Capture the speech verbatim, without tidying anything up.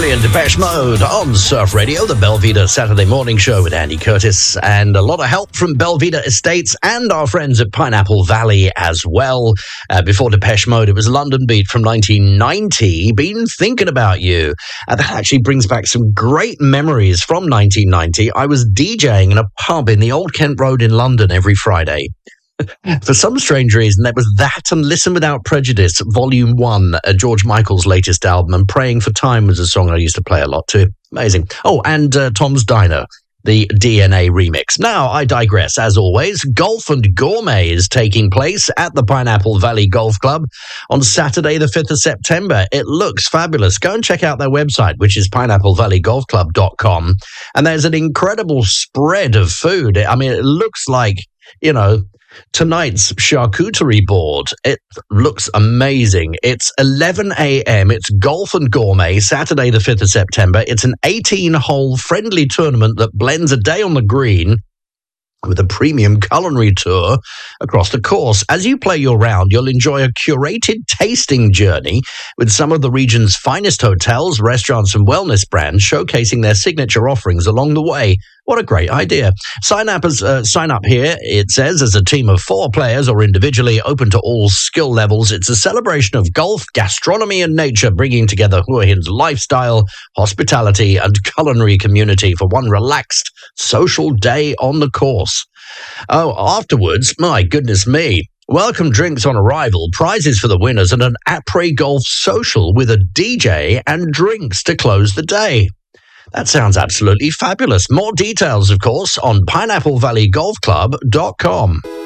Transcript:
Brilliant Depeche Mode on Surf Radio, the Belvedere Saturday morning show with Andy Curtis, and a lot of help from Belvedere Estates and our friends at Pineapple Valley as well. Uh, before Depeche Mode, it was London Beat from nineteen ninety, Been Thinking About You. Uh, that actually brings back some great memories from nineteen ninety. I was DJing in a pub in the Old Kent Road in London every Friday. For some strange reason, there was that and Listen Without Prejudice, Volume one, uh, George Michael's latest album, and Praying for Time was a song I used to play a lot too. Amazing. Oh, and uh, Tom's Diner, the D N A remix. Now, I digress. As always, Golf and Gourmet is taking place at the Pineapple Valley Golf Club on Saturday, the fifth of September. It looks fabulous. Go and check out their website, which is pineapple valley golf club dot com. And there's an incredible spread of food. I mean, it looks like, you know, tonight's charcuterie board. It looks amazing. It's eleven a.m. It's Golf and Gourmet, Saturday the fifth of September. It's an eighteen-hole friendly tournament that blends a day on the green with a premium culinary tour across the course. As you play your round, you'll enjoy a curated tasting journey with some of the region's finest hotels, restaurants, and wellness brands showcasing their signature offerings along the way. What a great idea. Sign up as uh, sign up here, it says, as a team of four players or individually, open to all skill levels. It's a celebration of golf, gastronomy, and nature, bringing together Hua Hin's lifestyle, hospitality, and culinary community for one relaxed social day on the course. Oh, afterwards, my goodness me. Welcome drinks on arrival, prizes for the winners, and an après golf social with a D J and drinks to close the day. That sounds absolutely fabulous. More details, of course, on pineapple valley golf club dot com.